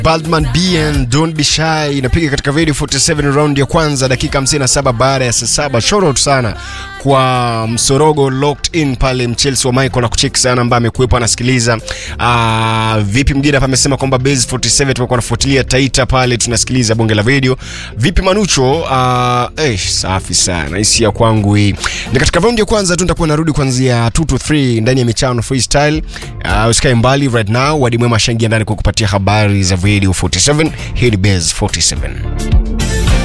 Baldman BN Don't Be Shy inapiga katika video 47 round ya kwanza dakika 57 baada ya saa 7. Shout out sana kwa Msorogo locked in pale Mchelsea wa Michael na kucheki sana ambaye amekuepo anasikiliza. Vipi Mgida hapa amesema kwamba Base 47 tumekuwa nafuatilia Taita pale tunasikiliza bonge la video. Vipi Manucho? Safi sana. Hisi ya kwangu hii. Ni katika round ya kwanza tu nitakuwa narudi kuanzia 2 to 3 ndani ya michano freestyle. Usikae mbali right now. Wadi Mwema shangia ndani kukupatia habari za video 47. Hii ni Base 47.